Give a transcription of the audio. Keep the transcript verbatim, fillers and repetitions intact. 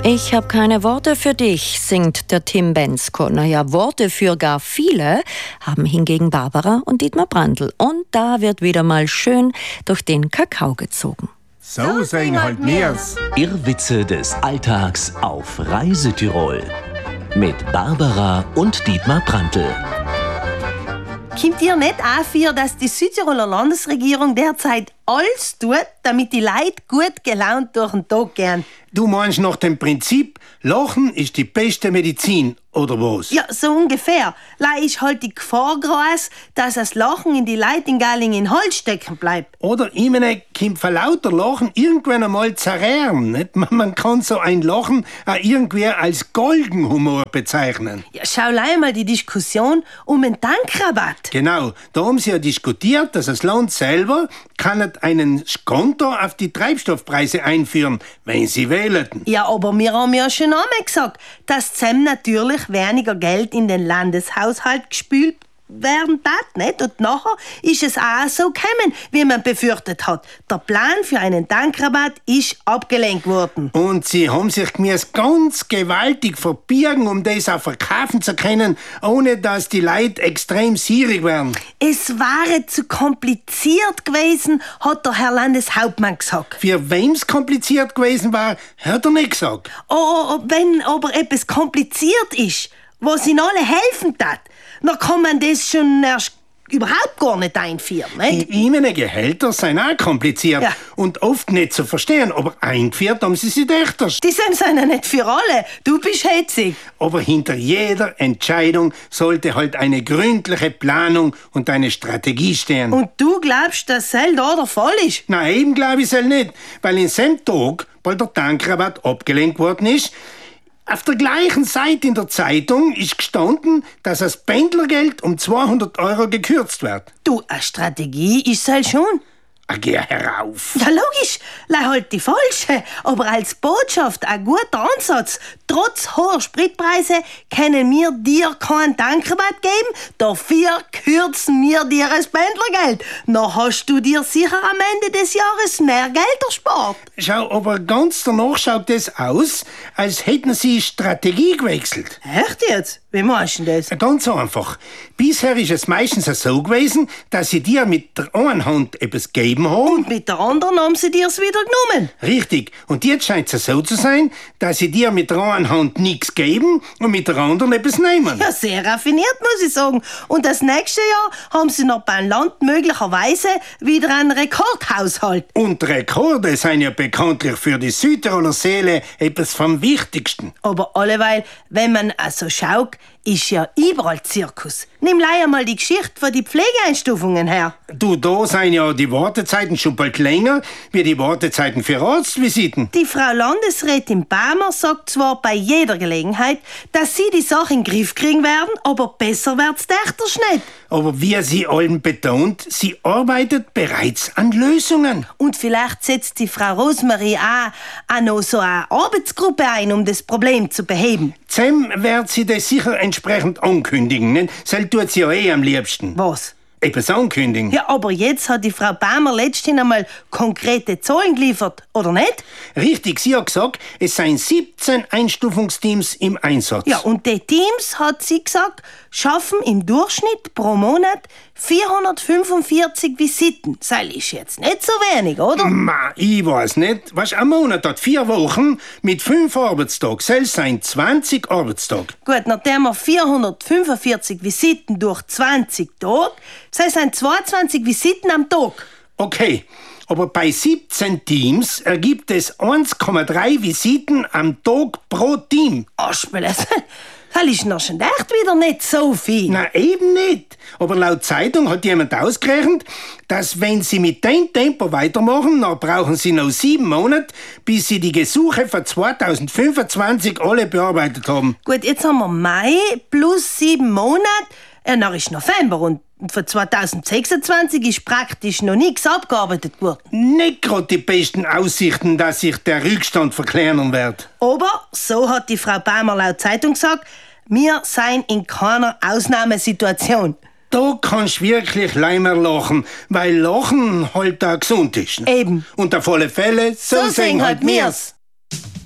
Ich habe keine Worte für dich, singt der Tim Bendzko. Naja, Worte für gar viele haben hingegen Barbara und Dietmar Brandl. Und da wird wieder mal schön durch den Kakao gezogen. So singen halt mir's. Irrwitze des Alltags auf Reisetirol. Mit Barbara und Dietmar Brandl. Kommt ihr nicht auch für, dass die Südtiroler Landesregierung derzeit alles tut, damit die Leute gut gelaunt durch den Tag gehen? Du meinst nach dem Prinzip, Lachen ist die beste Medizin, oder was? Ja, so ungefähr. Lei ist halt die Gefahr groß, dass das Lachen in die Leute in Galling in Hals stecken bleibt. Oder ich meine, kommt vor lauter Lachen irgendwann einmal zerrehren, nicht? Man kann so ein Lachen auch irgendwie als Galgenhumor bezeichnen. Ja, schau lei mal die Diskussion um den Tankrabatt. Genau, da haben sie ja diskutiert, dass das Land selber kann einen Skonto auf die Treibstoffpreise einführen, wenn sie wählen. Ja, aber wir haben ja schon einmal gesagt, dass zusammen natürlich weniger Geld in den Landeshaushalt gespült werden darf, nicht? Und nachher ist es auch so gekommen, wie man befürchtet hat. Der Plan für einen Tankrabatt ist abgelenkt worden. Und sie haben sich gemäß ganz gewaltig verbiegen, um das auch verkaufen zu können, ohne dass die Leute extrem sierig werden. Es wäre zu kompliziert gewesen, hat der Herr Landeshauptmann gesagt. Für wem's kompliziert gewesen war, hat er nicht gesagt. Oh, wenn aber etwas kompliziert ist, was ihnen alle helfen tat, dann kann man das schon erst überhaupt gar nicht einführen, nicht? Ich meine, Gehälter sind auch kompliziert Ja. und oft nicht zu verstehen, aber eingeführt haben sie sich öfters. Die sind ja nicht für alle. Du bist hetzig. Aber hinter jeder Entscheidung sollte halt eine gründliche Planung und eine Strategie stehen. Und du glaubst, dass das da der Fall ist? Na, eben glaube ich es nicht, weil in diesem Tag, weil der Tankrabatt abgelenkt worden ist, auf der gleichen Seite in der Zeitung ist gestanden, dass das Pendlergeld um zweihundert Euro gekürzt wird. Du, eine Strategie ist halt schon. Ah, geh herauf. Ja, logisch, leider halt die falsche, aber als Botschaft ein guter Ansatz. Trotz hoher Spritpreise können wir dir keinen Tankrabatt geben, dafür kürzen wir dir das Pendlergeld. Dann hast du dir sicher am Ende des Jahres mehr Geld erspart. Schau, aber ganz danach schaut es aus, als hätten sie Strategie gewechselt. Echt jetzt? Wie meinst du das? Ganz einfach. Bisher ist es meistens so gewesen, dass sie dir mit der einen Hand etwas gegeben haben. Und mit der anderen haben sie dir's wieder genommen. Richtig. Und jetzt scheint es so zu sein, dass sie dir mit der einen Hand nichts geben und mit der anderen etwas nehmen. Ja, sehr raffiniert, muss ich sagen. Und das nächste Jahr haben sie noch beim Land möglicherweise wieder einen Rekordhaushalt. Und Rekorde sind ja bekanntlich für die Südtiroler Seele etwas vom Wichtigsten. Aber alleweil, wenn man also schaut, ist ja überall Zirkus. Nimm leider mal die Geschichte von die Pflegeeinstufungen her. Du, da sind ja die Wartezeiten schon bald länger wie die Wartezeiten für Arztvisiten. Die Frau Landesrätin Bämer sagt zwar bei jeder Gelegenheit, dass sie die Sache in den Griff kriegen werden, aber besser wird's dächtersch nicht. Aber wie sie allen betont, sie arbeitet bereits an Lösungen. Und vielleicht setzt die Frau Rosmarie auch, auch noch so eine Arbeitsgruppe ein, um das Problem zu beheben. Zusammen wird sie das sicher entsprechend ankündigen. Ne? Das tut sie ja eh am liebsten. Was? Etwas ankündigen. Ja, aber jetzt hat die Frau Bämer letzthin einmal konkrete Zahlen geliefert, oder nicht? Richtig, sie hat gesagt, es seien siebzehn Einstufungsteams im Einsatz. Ja, und die Teams, hat sie gesagt, schaffen im Durchschnitt pro Monat vierhundertfünfundvierzig Visiten. Das ist jetzt nicht so wenig, oder? Ma, ich weiß nicht. Was, ein Monat hat vier Wochen mit fünf Arbeitstagen. Selbst seien zwanzig Arbeitstage. Gut, nachdem wir vierhundertfünfundvierzig Visiten durch zwanzig Tage, das sind zweiundzwanzig Visiten am Tag. Okay, aber bei siebzehn Teams ergibt es eins Komma drei Visiten am Tag pro Team. Aschbele, das ist noch schon echt wieder nicht so viel. Na, eben nicht. Aber laut Zeitung hat jemand ausgerechnet, dass wenn sie mit dem Tempo weitermachen, dann brauchen sie noch sieben Monate, bis sie die Gesuche für zweitausendfünfundzwanzig alle bearbeitet haben. Gut, jetzt haben wir Mai plus sieben Monate, ja, dann ist November und für zweitausendsechsundzwanzig ist praktisch noch nichts abgearbeitet worden. Nicht gerade die besten Aussichten, dass sich der Rückstand verkleinern wird. Aber, so hat die Frau Bämer laut Zeitung gesagt, wir seien in keiner Ausnahmesituation. Da kannst du wirklich leimer lachen, weil Lachen halt auch gesund ist. Eben. Und auf alle Fälle, so, So sehen sehen halt halt mir's. mir's.